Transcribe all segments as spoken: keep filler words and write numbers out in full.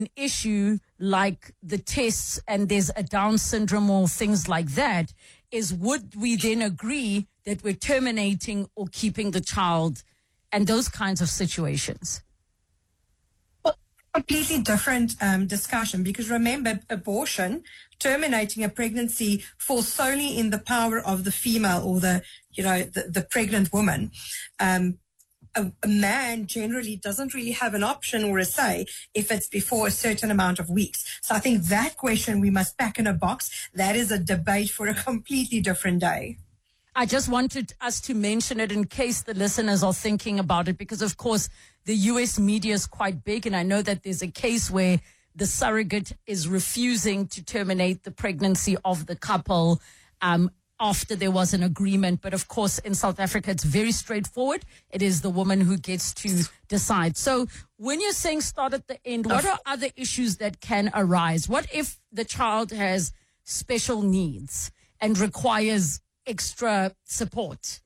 issue like the tests and there's a Down syndrome or things like that, is would we then agree that we're terminating or keeping the child and those kinds of situations? Well, completely different um, discussion, because remember, abortion, terminating a pregnancy, falls solely in the power of the female or the, you know, the, the pregnant woman. Um, A, a man generally doesn't really have an option or a say if it's before a certain amount of weeks. So I think that question we must pack in a box. That is a debate for a completely different day. I just wanted us to mention it in case the listeners are thinking about it, because, of course, the U S media is quite big, and I know that there's a case where the surrogate is refusing to terminate the pregnancy of the couple um after there was an agreement. But of course, in South Africa, it's very straightforward. It is the woman who gets to decide. So when you're saying start at the end, what are other issues that can arise? What if the child has special needs and requires extra support?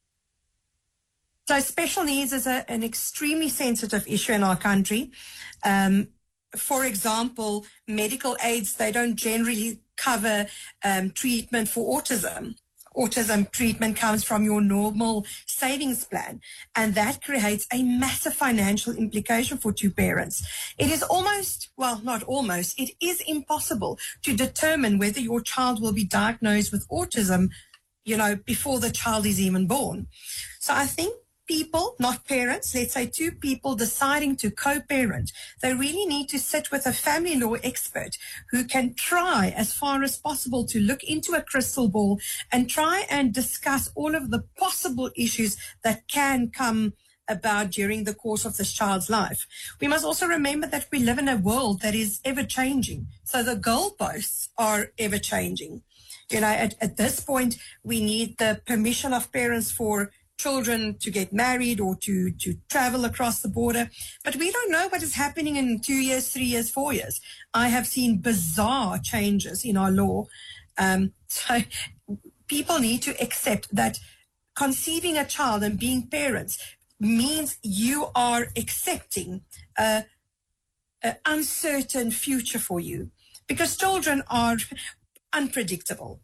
So special needs is a, an extremely sensitive issue in our country. Um, for example, medical aids, they don't generally cover um, treatment for autism. Autism treatment comes from your normal savings plan, and that creates a massive financial implication for two parents. It is almost, well, not almost, it is impossible to determine whether your child will be diagnosed with autism, you know, before the child is even born. So I think people, not parents, let's say two people deciding to co-parent, they really need to sit with a family law expert who can try as far as possible to look into a crystal ball and try and discuss all of the possible issues that can come about during the course of this child's life. We must also remember that we live in a world that is ever changing. So the goalposts are ever changing. You know, at, at this point, we need the permission of parents for children to get married or to, to travel across the border. But we don't know what is happening in two years, three years, four years. I have seen bizarre changes in our law. Um, so people need to accept that conceiving a child and being parents means you are accepting a, a uncertain future for you, because children are unpredictable.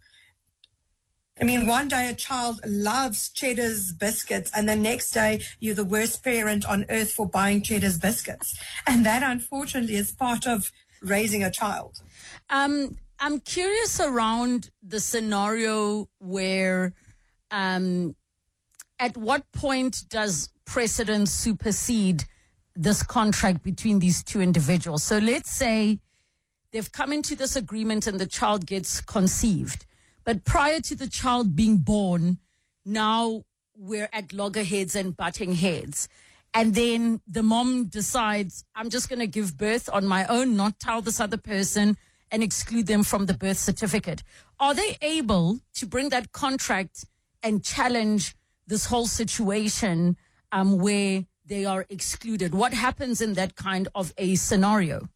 I mean, one day a child loves Cheddar's biscuits, and the next day you're the worst parent on earth for buying Cheddar's biscuits. And that, unfortunately, is part of raising a child. Um, I'm curious around the scenario where, um, at what point does precedent supersede this contract between these two individuals? So let's say they've come into this agreement and the child gets conceived. But prior to the child being born, now we're at loggerheads and butting heads. And then the mom decides, I'm just going to give birth on my own, not tell this other person, and exclude them from the birth certificate. Are they able to bring that contract and challenge this whole situation um, where they are excluded? What happens in that kind of a scenario?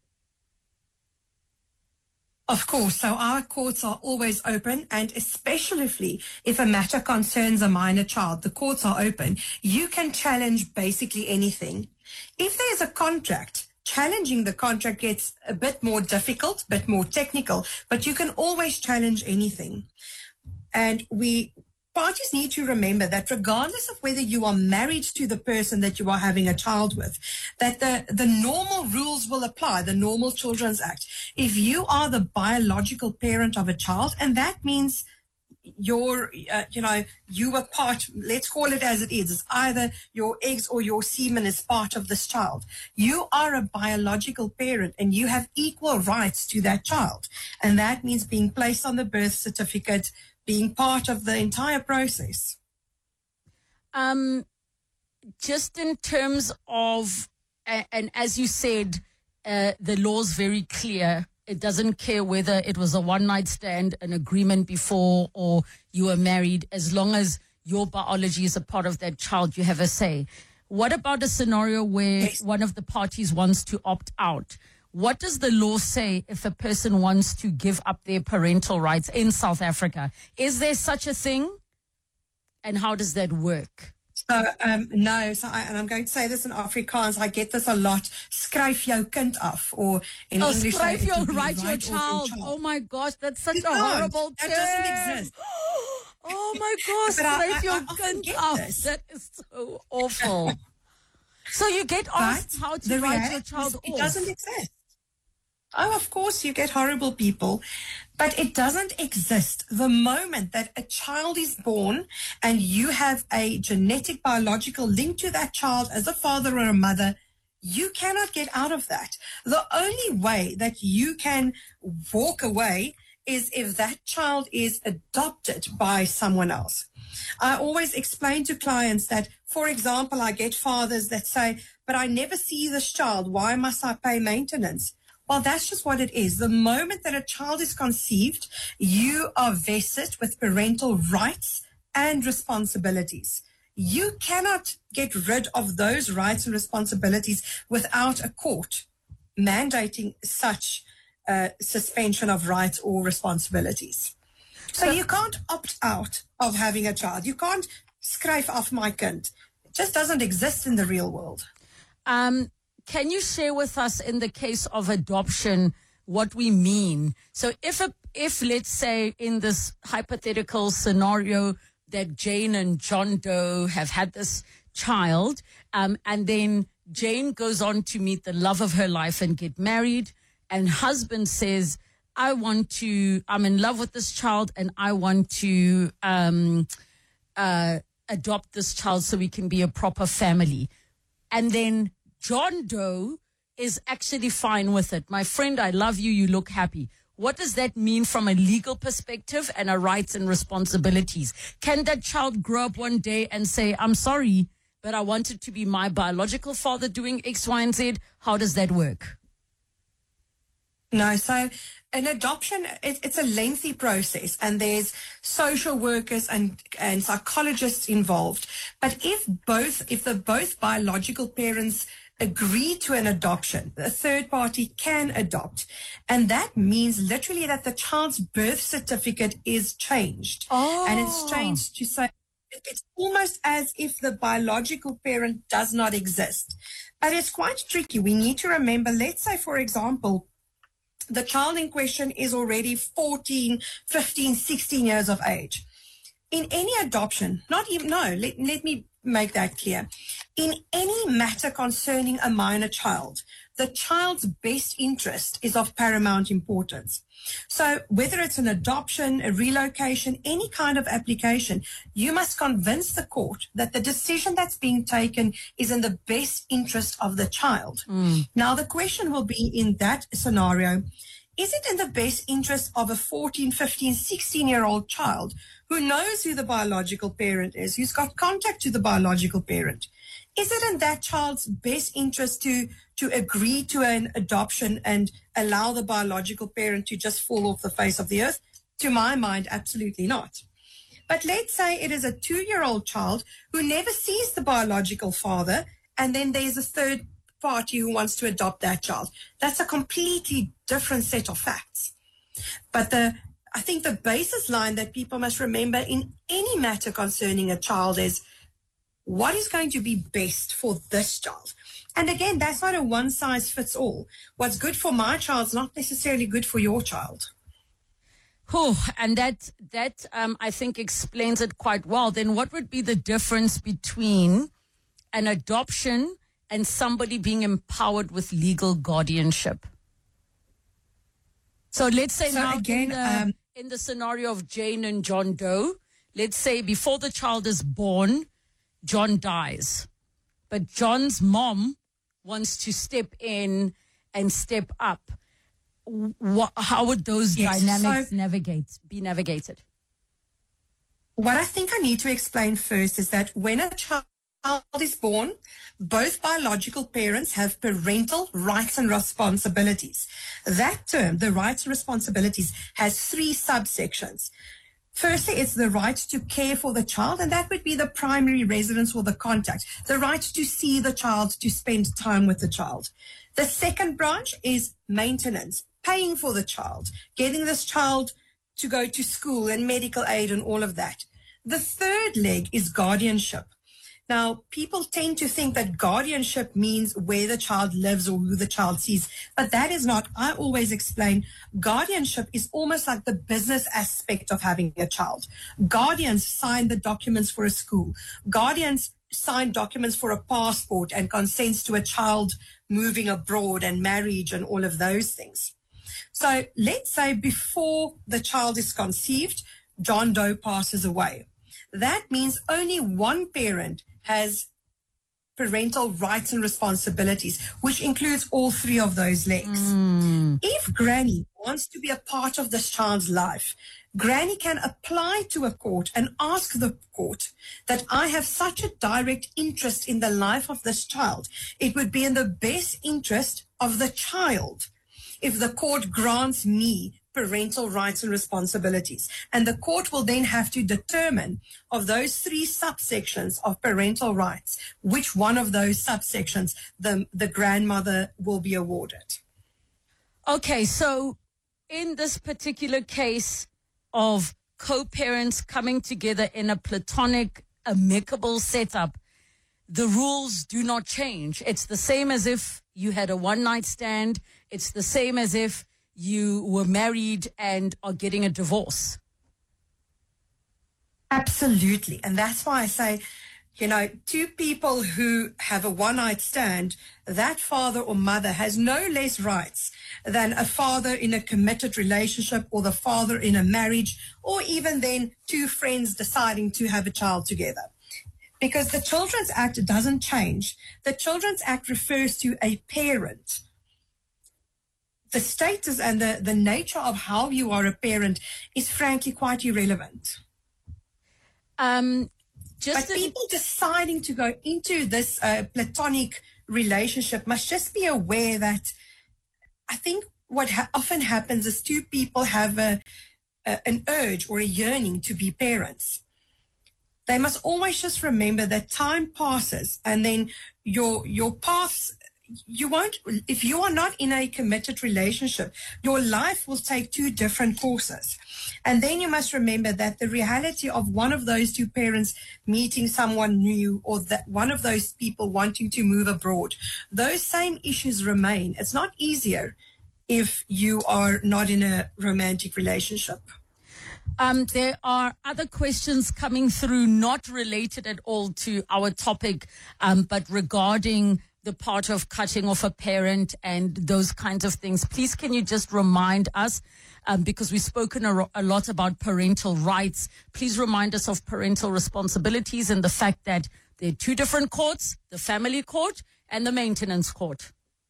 Of course. So our courts are always open, and especially if a matter concerns a minor child, the courts are open. You can challenge basically anything. If there's a contract, challenging the contract gets a bit more difficult, a bit more technical, but you can always challenge anything. And we parties need to remember that regardless of whether you are married to the person that you are having a child with, that the, the normal rules will apply, the Normal Children's Act. If you are the biological parent of a child, and that means your, uh, you know, you were part, let's call it as it is, it's either your eggs or your semen is part of this child. You are a biological parent and you have equal rights to that child. And that means being placed on the birth certificate, being part of the entire process. Um, just in terms of, uh, and as you said, uh, the law's very clear. It doesn't care whether it was a one-night stand, an agreement before, or you were married. As long as your biology is a part of that child, you have a say. What about a scenario where yes. one of the parties wants to opt out? What does the law say if a person wants to give up their parental rights in South Africa? Is there such a thing? And how does that work? So, um, no, so I, and I'm going to say this in Afrikaans, I get this a lot. Skryf jou kind af, or in oh, English, skryf it jou, would be write your write off child. child. Oh my gosh, that's such You a can't. horrible That term. doesn't exist. Oh my gosh, But I- skryf I- jou I often kind get af. this. That is so awful. So you get asked But how to the write reality your child is off. It doesn't exist. Oh, of course, you get horrible people, but it doesn't exist. The moment that a child is born and you have a genetic biological link to that child as a father or a mother, you cannot get out of that. The only way that you can walk away is if that child is adopted by someone else. I always explain to clients that, for example, I get fathers that say, but I never see this child. Why must I pay maintenance? Well, that's just what it is. The moment that a child is conceived, you are vested with parental rights and responsibilities. You cannot get rid of those rights and responsibilities without a court mandating such uh, suspension of rights or responsibilities. So you can't opt out of having a child. You can't skryf af my kind. It just doesn't exist in the real world. Um, can you share with us, in the case of adoption, what we mean? So if, a, if let's say, in this hypothetical scenario that Jane and John Doe have had this child, um, and then Jane goes on to meet the love of her life and get married, and husband says, I want to, I'm in love with this child and I want to um, uh, adopt this child so we can be a proper family. And then John Doe is actually fine with it. My friend, I love you. You look happy. What does that mean from a legal perspective and a rights and responsibilities? Can that child grow up one day and say, I'm sorry, but I wanted to be my biological father doing X, Y, and Z? How does that work? No, so an adoption, it, it's a lengthy process, and there's social workers and, and psychologists involved. But if both, if the both biological parents agree to an adoption, the third party can adopt. And that means literally that the child's birth certificate is changed. Oh. And it's changed to say, it's almost as if the biological parent does not exist. But it's quite tricky. We need to remember, let's say, for example, the child in question is already fourteen, fifteen, sixteen years of age. In any adoption, not even, no, let, let me make that clear. In any matter concerning a minor child, the child's best interest is of paramount importance. So whether it's an adoption, a relocation, any kind of application, you must convince the court that the decision that's being taken is in the best interest of the child. Mm. Now, the question will be, in that scenario, is it in the best interest of a fourteen, fifteen, sixteen-year-old child who knows who the biological parent is, who's got contact to the biological parent? Is it in that child's best interest to, to agree to an adoption and allow the biological parent to just fall off the face of the earth? To my mind, absolutely not. But let's say it is a two-year-old child who never sees the biological father, and then there's a third party who wants to adopt that child. That's a completely different set of facts. But the I think the basis line that people must remember in any matter concerning a child is, what is going to be best for this child? And again, that's not a one-size-fits-all. What's good for my child is not necessarily good for your child. Oh, and that, that um, I think, explains it quite well. Then what would be the difference between an adoption and somebody being empowered with legal guardianship? So let's say so now again, in, the, um, in the scenario of Jane and John Doe, let's say before the child is born, John dies. But John's mom wants to step in and step up. What, how would those yes, dynamics so navigate, be navigated? What I think I need to explain first is that when a child is born, both biological parents have parental rights and responsibilities. That term, the rights and responsibilities, has three subsections. Firstly, it's the right to care for the child, and that would be the primary residence or the contact. The right to see the child, to spend time with the child. The second branch is maintenance, paying for the child, getting this child to go to school and medical aid and all of that. The third leg is guardianship. Now, people tend to think that guardianship means where the child lives or who the child sees, but that is not. I always explain guardianship is almost like the business aspect of having a child. Guardians sign the documents for a school. Guardians sign documents for a passport and consents to a child moving abroad and marriage and all of those things. So let's say before the child is conceived, John Doe passes away. That means only one parent has parental rights and responsibilities, which includes all three of those legs. Mm. If Granny wants to be a part of this child's life, Granny can apply to a court and ask the court that I have such a direct interest in the life of this child. It would be in the best interest of the child if the court grants me parental rights and responsibilities. And the court will then have to determine of those three subsections of parental rights, which one of those subsections the, the grandmother will be awarded. Okay, so in this particular case of co-parents coming together in a platonic, amicable setup, the rules do not change. It's the same as if you had a one-night stand. It's the same as if you were married and are getting a divorce. Absolutely. And that's why I say, you know, two people who have a one-night stand, that father or mother has no less rights than a father in a committed relationship or the father in a marriage, or even then two friends deciding to have a child together. Because the Children's Act doesn't change. The Children's Act refers to a parent. The status and the, the nature of how you are a parent is frankly quite irrelevant. Um, just but in- people deciding to go into this uh, platonic relationship must just be aware that I think what ha- often happens is two people have a, a, an urge or a yearning to be parents. They must always just remember that time passes and then your your paths, you won't, if you are not in a committed relationship, your life will take two different courses. And then you must remember that the reality of one of those two parents meeting someone new or that one of those people wanting to move abroad, those same issues remain. It's not easier if you are not in a romantic relationship. Um, there are other questions coming through, not related at all to our topic, um, but regarding the part of cutting off a parent and those kinds of things. Please, can you just remind us, um, because we've spoken a, a lot about parental rights, please remind us of parental responsibilities and the fact that there are two different courts, the family court and the maintenance court.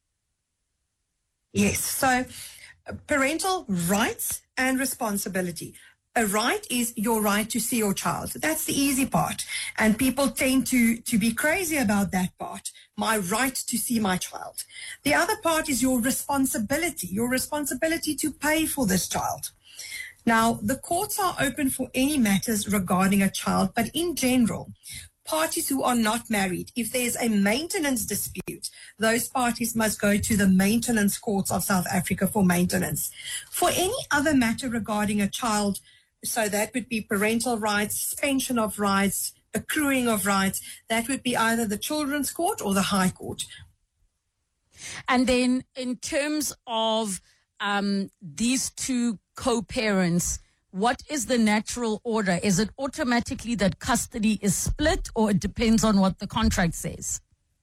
Yes, so uh, parental rights and responsibility. A right is your right to see your child. That's the easy part. And people tend to, to be crazy about that part, my right to see my child. The other part is your responsibility, your responsibility to pay for this child. Now, the courts are open for any matters regarding a child, but in general, parties who are not married, if there's a maintenance dispute, those parties must go to the maintenance courts of South Africa for maintenance. For any other matter regarding a child, so that would be parental rights, suspension of rights, accruing of rights, that would be either the Children's Court or the High Court. And then in terms of um, these two co-parents, what is the natural order? Is it automatically that custody is split, or it depends on what the contract says?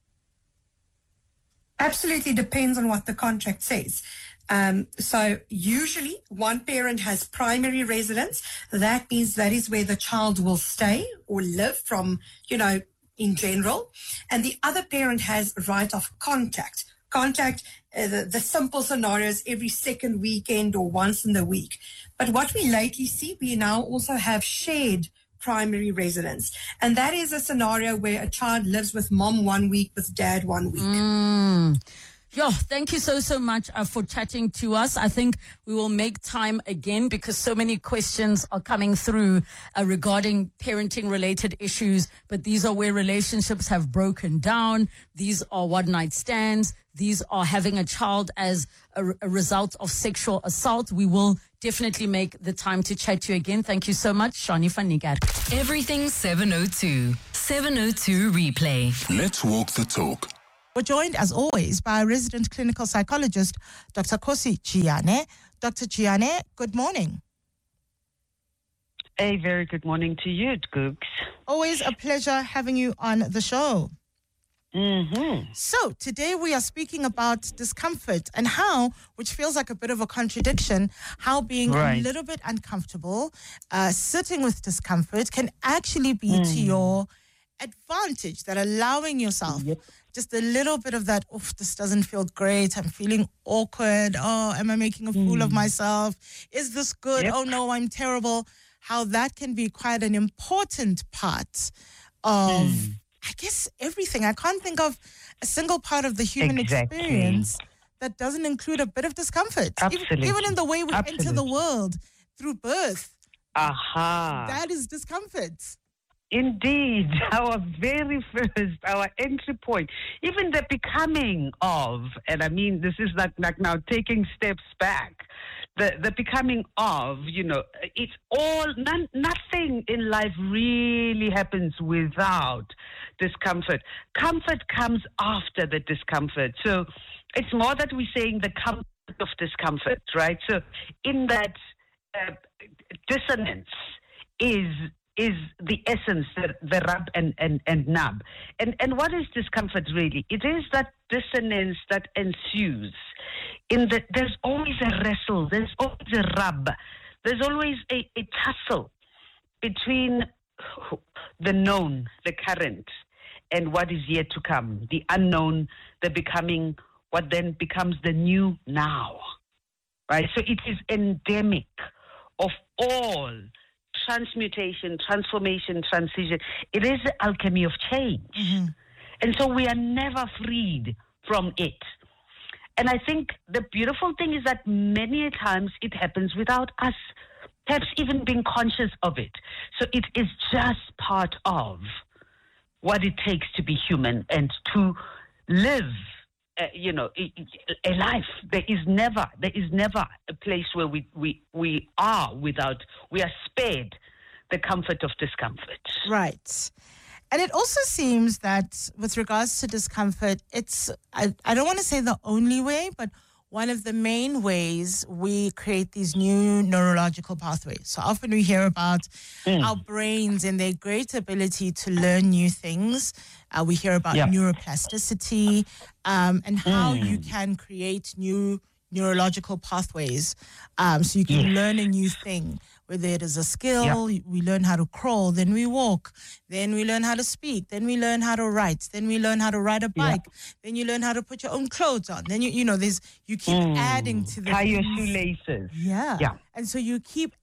Absolutely depends on what the contract says. Um, so usually one parent has primary residence. That means that is where the child will stay or live from, you know, in general. And the other parent has right of contact. Contact, uh, the, the simple scenarios every second weekend or once in the week. But what we lately see, we now also have shared primary residence. And that is a scenario where a child lives with mom one week, with dad one week. Mm. Yo, thank you so, so much uh, for chatting to us. I think we will make time again because so many questions are coming through uh, regarding parenting related issues. But these are where relationships have broken down. These are one night stands. These are having a child as a, a result of sexual assault. We will definitely make the time to chat to you again. Thank you so much, Shani van Niekerk. Everything seven oh two. seven oh two replay. Let's walk the talk. We're joined, as always, by resident clinical psychologist, Doctor Kosi Chiane. Doctor Chiane, good morning. A very good morning to you, Gooks. Always a pleasure having you on the show. Mm-hmm. So today we are speaking about discomfort and how, which feels like a bit of a contradiction, how being right. a little bit uncomfortable, uh, sitting with discomfort can actually be mm. to your advantage, that allowing yourself yep. just a little bit of that, oof, this doesn't feel great, I'm feeling awkward, oh, am I making a fool mm. of myself? Is this good? Yep. Oh no, I'm terrible. How that can be quite an important part of mm. I guess everything. I can't think of a single part of the human exactly. experience that doesn't include a bit of discomfort. Absolutely. Even, even in the way we Absolutely. enter the world through birth. Aha. That is discomfort. Indeed. Our very first, our entry point, even the becoming of, and I mean, this is like, like now taking steps back. The the becoming of, you know, it's all, none, nothing in life really happens without discomfort. Comfort comes after the discomfort. So it's more that we're saying the comfort of discomfort, right? So in that uh, dissonance is is the essence, the, the rub and, and, and nub. And and what is discomfort really? It is that dissonance that ensues. In the, there's always a wrestle, there's always a rub, there's always a, a tussle between the known, the current, and what is yet to come, the unknown, the becoming, what then becomes the new now, right? So it is endemic of all transmutation, transformation, transition. It is the alchemy of change. Mm-hmm. And so we are never freed from it. And I think the beautiful thing is that many times it happens without us perhaps even being conscious of it. So it is just part of what it takes to be human and to live, uh, you know, a life. There is never, there is never a place where we, we, we are without, we are spared the comfort of discomfort. Right. And it also seems that with regards to discomfort, it's, I, I don't want to say the only way, but one of the main ways we create these new neurological pathways. So often we hear about mm. our brains and their great ability to learn new things. Uh, we hear about yeah. neuroplasticity um, and how mm. you can create new neurological pathways. Um, so you can yes. learn a new thing. Whether it is a skill, yeah. we learn how to crawl, then we walk, then we learn how to speak, then we learn how to write, then we learn how to ride a bike, yeah. then you learn how to put your own clothes on. Then you, you know, there's you keep mm. adding to the tie your things. shoelaces. Yeah, yeah, and so you keep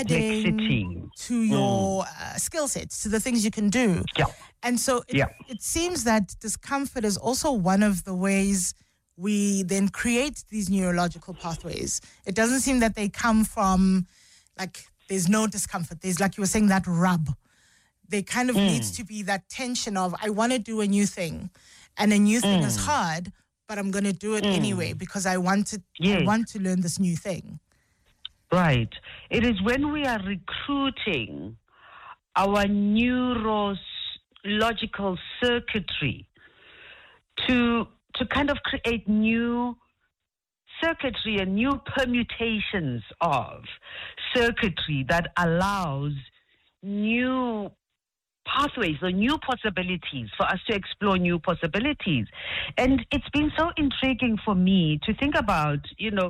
adding to your mm. uh, skill sets, to the things you can do. Yeah, and so it, yeah. it seems that discomfort is also one of the ways we then create these neurological pathways. It doesn't seem that they come from like. There's no discomfort. There's, like you were saying, that rub. There kind of mm. needs to be that tension of, I want to do a new thing. And a new thing mm. is hard, but I'm going to do it mm. anyway because I want to, yes. I want to learn this new thing. Right. It is when we are recruiting our neurological circuitry to, to kind of create new circuitry and new permutations of circuitry that allows new pathways or new possibilities for us to explore new possibilities. And it's been so intriguing for me to think about, you know,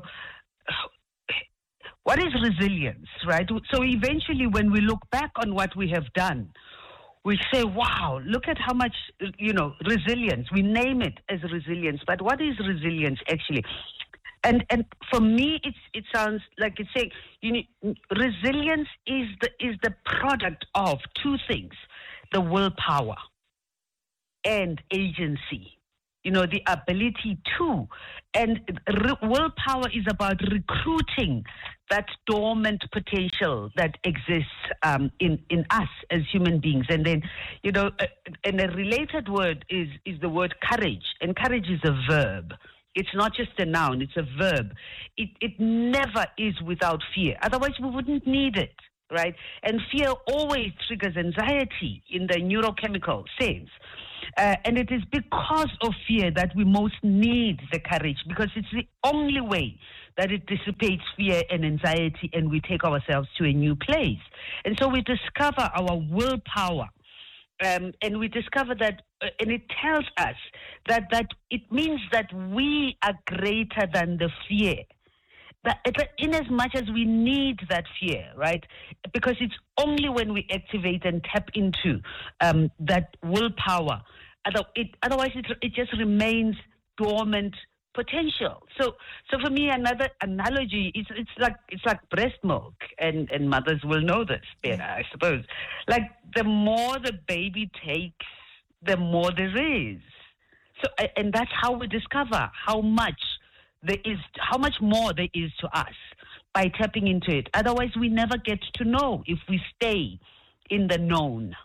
what is resilience, right? So eventually when we look back on what we have done, we say, wow, look at how much, you know, resilience. We name it as resilience, but what is resilience actually? And and for me, it's it sounds like it's saying you need, resilience is the is the product of two things: the willpower and agency. You know, the ability to. And re- willpower is about recruiting that dormant potential that exists um, in in us as human beings. And then, you know, uh, and a related word is is the word courage. And courage is a verb. It's not just a noun, it's a verb. It it never is without fear. Otherwise, we wouldn't need it, right? And fear always triggers anxiety in the neurochemical sense. Uh, and it is because of fear that we most need the courage, because it's the only way that it dissipates fear and anxiety and we take ourselves to a new place. And so we discover our willpower. Um, and we discover that, uh, and it tells us that, that it means that we are greater than the fear. That, that in as much as we need that fear, right? Because it's only when we activate and tap into um, that willpower. Other, it, otherwise, it, it just remains dormant potential. So, so for me, another analogy is it's like it's like breast milk, and, and mothers will know this better, I suppose. Like the more the baby takes, the more there is. So, and that's how we discover how much there is, how much more there is to us by tapping into it. Otherwise, we never get to know if we stay in the known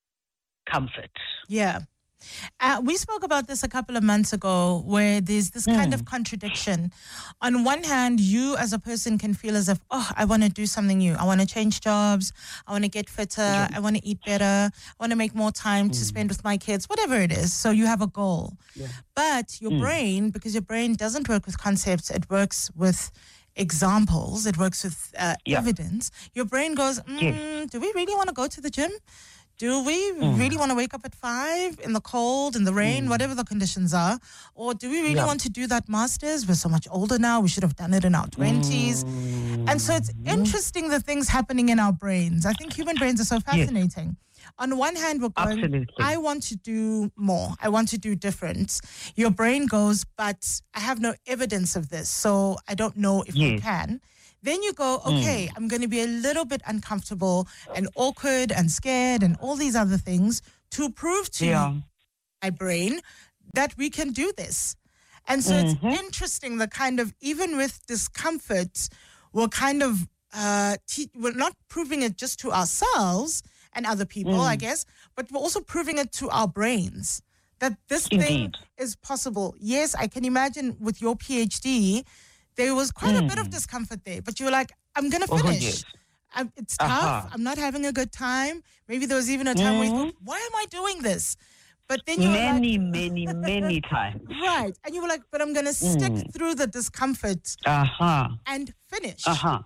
comfort. Yeah. Uh, we spoke about this a couple of months ago, where there's this kind Mm. of contradiction. On one hand, you as a person can feel as if, oh, I want to do something new. I want to change jobs. I want to get fitter. I want to eat better. I want to make more time to spend with my kids, whatever it is. So you have a goal. Yeah. But your Mm. brain, because your brain doesn't work with concepts, it works with examples, it works with uh, Yeah. evidence. Your brain goes, mm, Yes. do we really want to go to the gym? Do we Mm. really want to wake up at five in the cold, in the rain, whatever the conditions are? Or do we really Yeah. want to do that master's? We're so much older now. We should have done it in our twenties. And so it's interesting the things happening in our brains. I think human brains are so fascinating. On one hand, we're going, Absolutely. I want to do more. I want to do different. Your brain goes, but I have no evidence of this, so I don't know if we Yes. can. Then you go, okay, I'm going to be a little bit uncomfortable and awkward and scared and all these other things to prove to Yeah. my brain that we can do this. And so it's interesting, the kind of, even with discomfort, we're kind of, uh, te- we're not proving it just to ourselves and other people, I guess, but we're also proving it to our brains that this thing Indeed. is possible. Yes, I can imagine with your PhD, there was quite a bit of discomfort there, but you were like, I'm going to Oh, finish. yes. I'm, it's tough. Uh-huh. I'm not having a good time. Maybe there was even a time where you thought, why am I doing this? But then you were like, Many, many, many times. right. And you were like, but I'm going to stick through the discomfort Uh-huh. and finish. Uh-huh.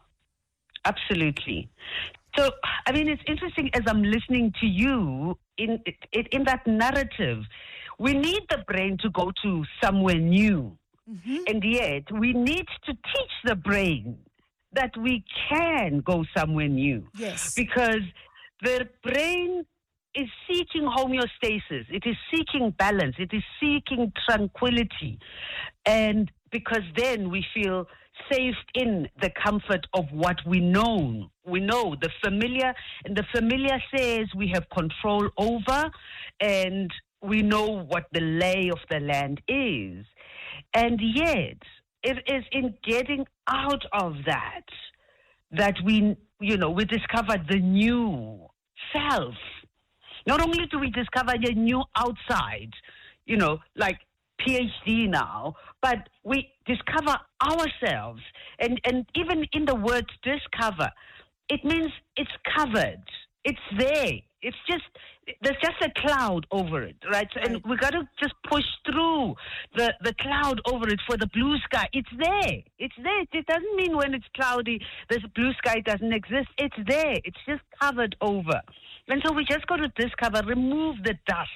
Absolutely. So, I mean, it's interesting as I'm listening to you in, in, in that narrative, we need the brain to go to somewhere new. And yet, we need to teach the brain that we can go somewhere new. Yes. Because the brain is seeking homeostasis. It is seeking balance. It is seeking tranquility. And because then we feel safe in the comfort of what we know. We know the familiar, and the familiar says we have control over, and we know what the lay of the land is. And yet, it is in getting out of that that we, you know, we discover the new self. Not only do we discover a new outside, you know, like PhD now, but we discover ourselves. And, and even in the word discover, it means it's covered. It's there. It's just, there's just a cloud over it, right? So, and we got to just push through the, the cloud over it for the blue sky. It's there. It's there. It doesn't mean when it's cloudy, the blue sky doesn't exist. It's there. It's just covered over. And so we just got to discover, remove the dust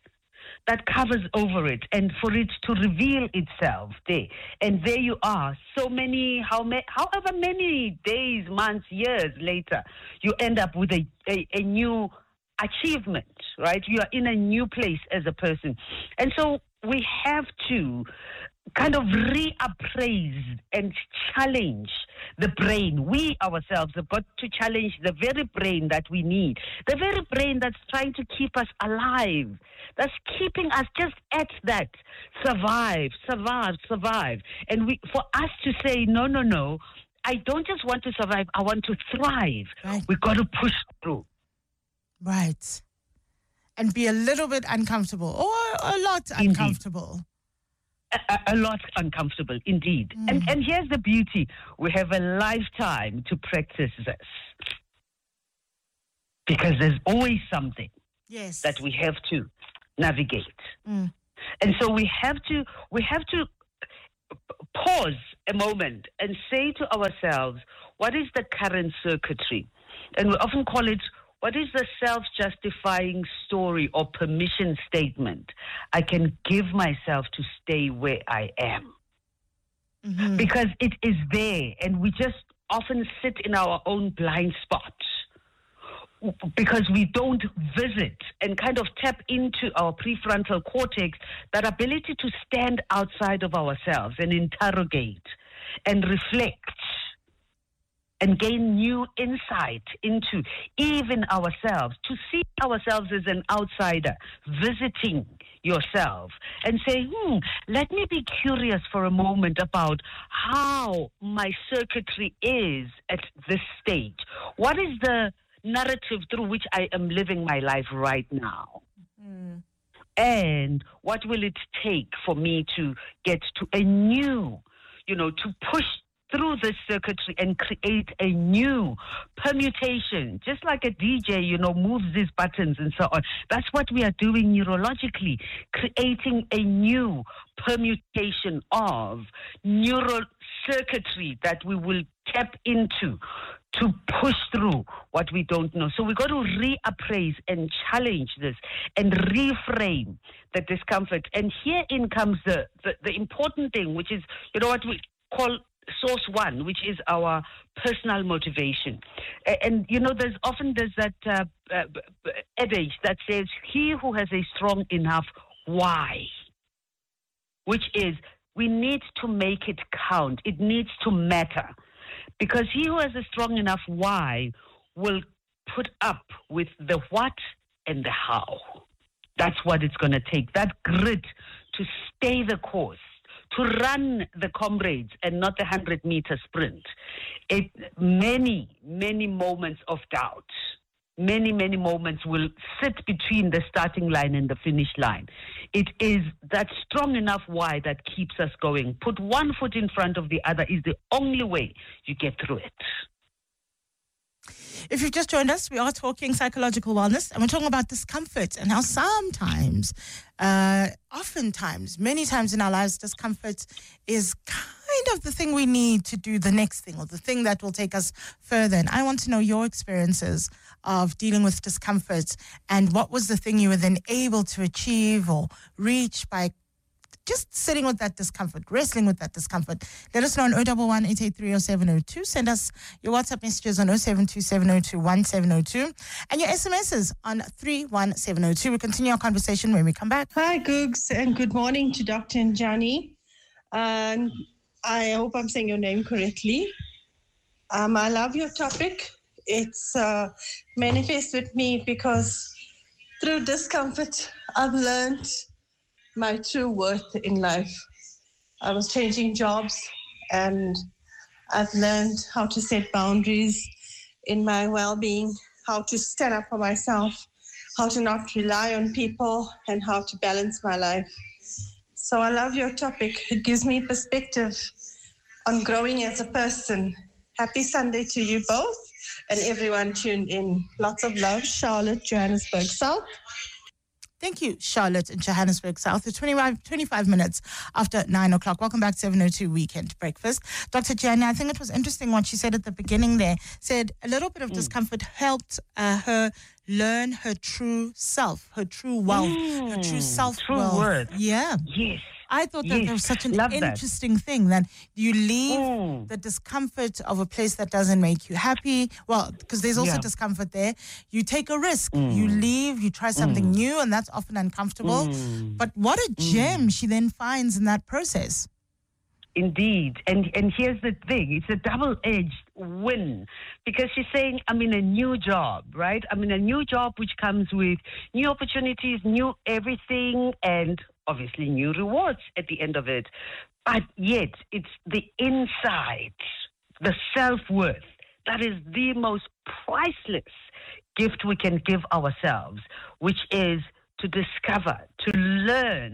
that covers over it, and for it to reveal itself there. And there you are, so many, how ma- however many days, months, years later, you end up with a, a, a new achievement, right? You are in a new place as a person. And so we have to kind of reappraise and challenge the brain. We ourselves have got to challenge the very brain that we need, the very brain that's trying to keep us alive, that's keeping us just at that, survive, survive, survive. And we, for us to say, no, no, no, I don't just want to survive, I want to thrive. Right. We've got to push through. Right. And be a little bit uncomfortable or a lot Indeed. uncomfortable. A, a lot uncomfortable, indeed. And and here's the beauty. We have a lifetime to practice this. because there's always something Yes. that we have to navigate. Mm. And so we have to we have to pause a moment and say to ourselves, what is the current circuitry? And we often call it, what is the self-justifying story or permission statement I can give myself to stay where I am? Mm-hmm. Because it is there, and we just often sit in our own blind spot because we don't visit and kind of tap into our prefrontal cortex, that ability to stand outside of ourselves and interrogate and reflect and gain new insight into even ourselves, to see ourselves as an outsider visiting yourself and say, hmm, let me be curious for a moment about how my circuitry is at this stage. What is the narrative through which I am living my life right now? Mm. And what will it take for me to get to a new, you know, to push through this circuitry and create a new permutation, just like a D J, you know, moves these buttons and so on. That's what we are doing neurologically, creating a new permutation of neural circuitry that we will tap into to push through what we don't know. So we've got to reappraise and challenge this and reframe the discomfort. And herein comes the, the, the important thing, which is, you know, what we call source one, which is our personal motivation. And, and you know, there's often there's that uh, uh, adage that says, he who has a strong enough why, which is, we need to make it count. It needs to matter. Because he who has a strong enough why will put up with the what and the how. That's what it's going to take. That grit to stay the course, to run the comrades and not the hundred-meter sprint. It, many, many moments of doubt, many, many moments will sit between the starting line and the finish line. It is that strong enough why that keeps us going. Put one foot in front of the other is the only way you get through it. If you've just joined us, we are talking psychological wellness, and we're talking about discomfort and how sometimes, uh, oftentimes, many times in our lives, discomfort is kind of the thing we need to do the next thing, or the thing that will take us further. And I want to know your experiences of dealing with discomfort, and what was the thing you were then able to achieve or reach by just sitting with that discomfort, wrestling with that discomfort. Let us know on zero one one, eight eight three, zero seven zero two. Send us your WhatsApp messages on zero seven two, seven zero two, one seven zero two and your S M Ses on three one seven zero two. We'll continue our conversation when we come back. Hi, Googs, and good morning to Doctor Njani. Um, I hope I'm saying your name correctly. Um, I love your topic. It's uh, manifest with me because through discomfort, I've learned my true worth in life. I was changing jobs, and I've learned how to set boundaries in my well-being, how to stand up for myself, how to not rely on people, and how to balance my life. So I love your topic. It gives me perspective on growing as a person. Happy Sunday to you both and everyone tuned in. Lots of love, Charlotte, Johannesburg South. Thank you, Charlotte in Johannesburg South. It's twenty-five, twenty-five minutes after nine o'clock. Welcome back to seven oh two Weekend Breakfast. Doctor Gianni, I think it was interesting what she said at the beginning there. Said a little bit of mm. discomfort helped uh, her learn her true self, her true wealth, mm. her true self-worth. True worth. Yeah. Yes. I thought that yes. was such an Love interesting that. thing, that you leave mm. the discomfort of a place that doesn't make you happy. Well, because there's also yeah. discomfort there. You take a risk. Mm. You leave. You try something mm. new, and that's often uncomfortable. Mm. But what a gem mm. she then finds in that process. Indeed. And and here's the thing. It's a double-edged win, because she's saying, I'm in a new job, right? I'm in a new job which comes with new opportunities, new everything, and obviously new rewards at the end of it. But yet it's the inside, the self-worth, that is the most priceless gift we can give ourselves, which is to discover, to learn,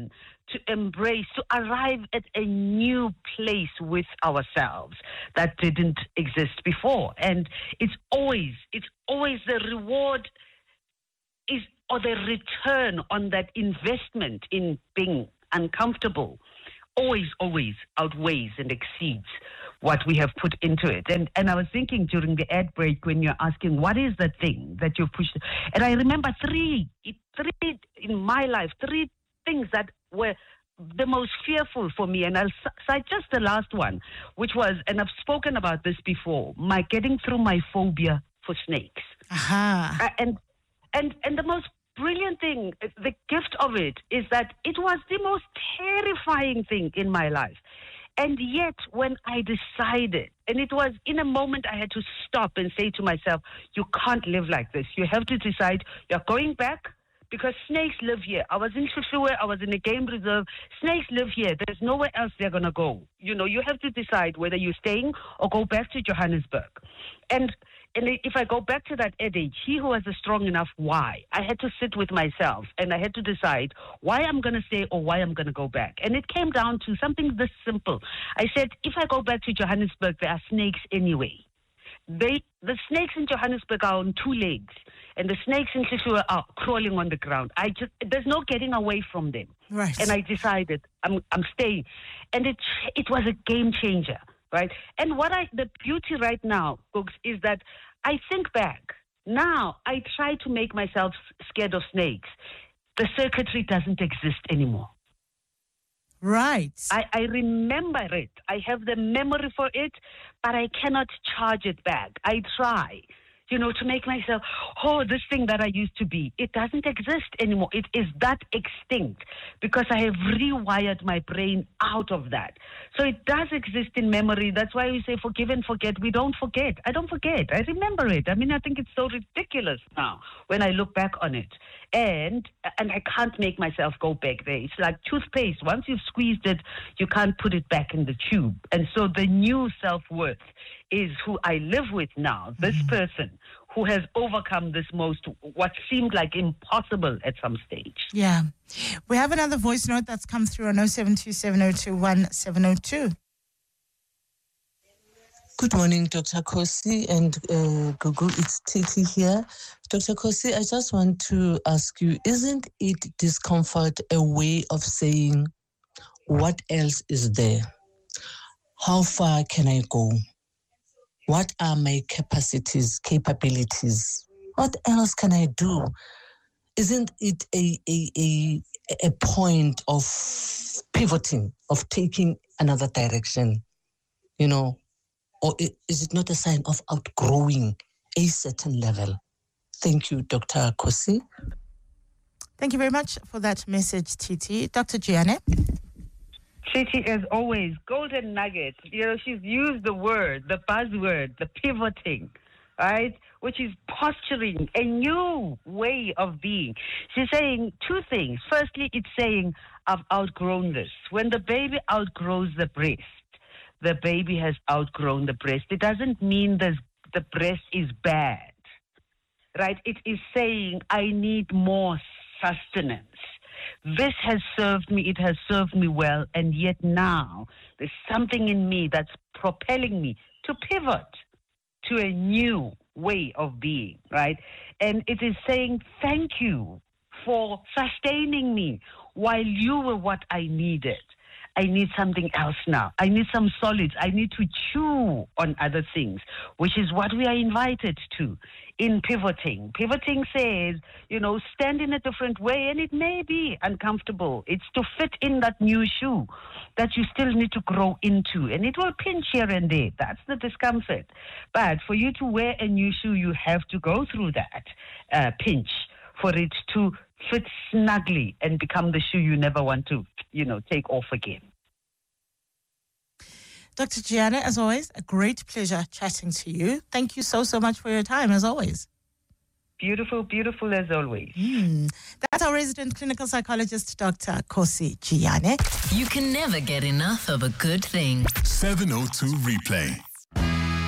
to embrace, to arrive at a new place with ourselves that didn't exist before. And it's always, it's always the reward is, or the return on that investment in being uncomfortable, always, always outweighs and exceeds what we have put into it. And and I was thinking during the ad break when you're asking, what is the thing that you've pushed? And I remember three, three in my life, three things that were the most fearful for me. And I'll cite just the last one, which was, and I've spoken about this before, my getting through my phobia for snakes. Aha. Uh, and and and the most brilliant thing, the gift of it, is that it was the most terrifying thing in my life. And yet, when I decided, and it was in a moment I had to stop and say to myself, you can't live like this. You have to decide you're going back, because snakes live here. I was in Shushua, I was in a game reserve. Snakes live here. There's nowhere else they're going to go. You know, you have to decide whether you're staying or go back to Johannesburg. And And if I go back to that adage, he who has a strong enough why, I had to sit with myself and I had to decide why I'm going to stay or why I'm going to go back. And it came down to something this simple. I said, if I go back to Johannesburg, there are snakes anyway. They, the snakes in Johannesburg are on two legs, and the snakes in Sisua are crawling on the ground. I just, there's no getting away from them. Right. And I decided I'm, I'm staying. And it, it was a game changer. Right. And what I, the beauty right now, folks, is that I think back. Now I try to make myself scared of snakes. The circuitry doesn't exist anymore. Right. I, I remember it. I have the memory for it, but I cannot charge it back. I try, you know, to make myself, oh, this thing that I used to be, it doesn't exist anymore. It is that extinct because I have rewired my brain out of that. So it does exist in memory. That's why we say forgive and forget. We don't forget. I don't forget. I remember it. I mean, I think it's so ridiculous now when I look back on it. And and I can't make myself go back there. It's like toothpaste. Once you've squeezed it, you can't put it back in the tube. And so the new self-worth is who I live with now, this mm-hmm. person who has overcome this most, what seemed like impossible at some stage. Yeah. We have another voice note that's come through on oh seven two seven oh two one seven oh two. Good morning, Doctor Kosi and uh, Gugu. It's Titi here. Doctor Kosi, I just want to ask you, isn't it discomfort a way of saying, what else is there? How far can I go? What are my capacities, capabilities? What else can I do? Isn't it a, a, a, a point of pivoting, of taking another direction? You know, or is it not a sign of outgrowing a certain level? Thank you, Doctor Kosi. Thank you very much for that message, Titi. Doctor Gianne? Titi, as always, golden nugget. You know, she's used the word, the buzzword, the pivoting, right? Which is posturing, a new way of being. She's saying two things. Firstly, it's saying, I've outgrown this. When the baby outgrows the breast, the baby has outgrown the breast. It doesn't mean the, the breast is bad, right? It is saying, I need more sustenance. This has served me, it has served me well, and yet now there's something in me that's propelling me to pivot to a new way of being, right? And it is saying, thank you for sustaining me while you were what I needed. I need something else now. I need some solids. I need to chew on other things, which is what we are invited to in pivoting. Pivoting says, you know, stand in a different way, and it may be uncomfortable. It's to fit in that new shoe that you still need to grow into, and it will pinch here and there. That's the discomfort. But for you to wear a new shoe, you have to go through that uh, pinch for it to fit snugly and become the shoe you never want to, you know, take off again. Doctor Gianne, as always, a great pleasure chatting to you. Thank you so, so much for your time, as always. Beautiful, beautiful as always. Mm. That's our resident clinical psychologist, Doctor Kosi Gianne. You can never get enough of a good thing. seven oh two Replay.